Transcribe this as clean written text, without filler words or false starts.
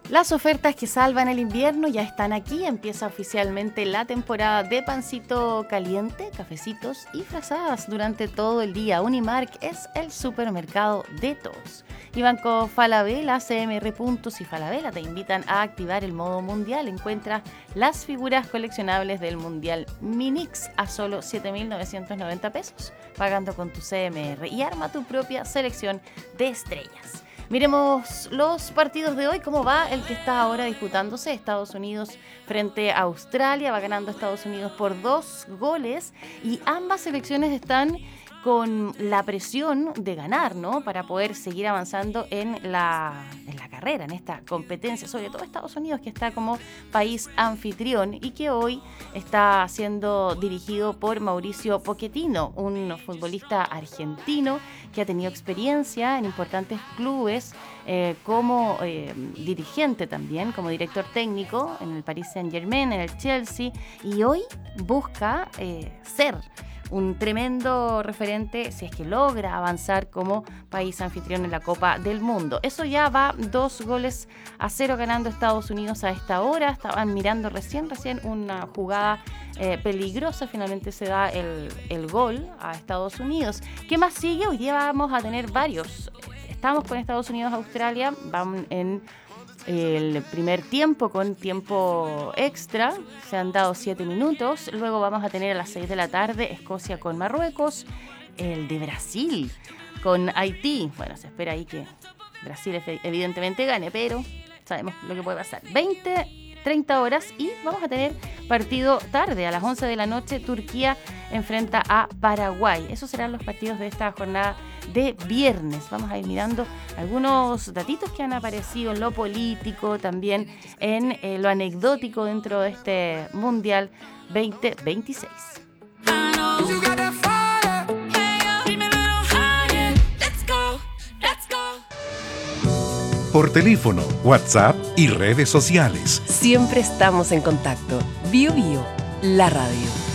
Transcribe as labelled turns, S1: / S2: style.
S1: Las ofertas que salvan el invierno ya están aquí. Empieza oficialmente la temporada de pancito caliente, cafecitos y frazadas durante todo el día. Unimark es el supermercado de todos. Y Banco Falabella, CMR Puntos y Falabella te invitan a activar el modo mundial. Encuentra las figuras coleccionables del Mundial Minix a solo 7.990 pesos, pagando con tu CMR y arma tu propia selección de estrellas. Miremos los partidos de hoy, cómo va el que está ahora disputándose. Estados Unidos frente a Australia, va ganando Estados Unidos por 2 goles y ambas selecciones están con la presión de ganar, ¿no? Para poder seguir avanzando en la carrera, en esta competencia, sobre todo Estados Unidos, que está como país anfitrión y que hoy está siendo dirigido por Mauricio Pochettino, un futbolista argentino que ha tenido experiencia en importantes clubes como dirigente también, como director técnico en el Paris Saint-Germain, en el Chelsea, y hoy busca ser un tremendo referente si es que logra avanzar como país anfitrión en la Copa del Mundo. Eso ya va 2-0 ganando Estados Unidos a esta hora. Estaban mirando recién una jugada peligrosa. Finalmente se da el gol a Estados Unidos. ¿Qué más sigue? Hoy día vamos a tener varios. Estamos con Estados Unidos-Australia. Vamos en el primer tiempo con tiempo extra, se han dado 7 minutos, luego vamos a tener a las 6 de la tarde Escocia con Marruecos, el de Brasil con Haití. Bueno, se espera ahí que Brasil evidentemente gane, pero sabemos lo que puede pasar. 20-30 horas y vamos a tener partido tarde, a las 11 de la noche, Turquía enfrenta a Paraguay. Esos serán los partidos de esta jornada de viernes. Vamos a ir mirando algunos datitos que han aparecido en lo político, también en lo anecdótico dentro de este Mundial 2026.
S2: Por teléfono, WhatsApp y redes sociales.
S3: Siempre estamos en contacto. Bio, la radio.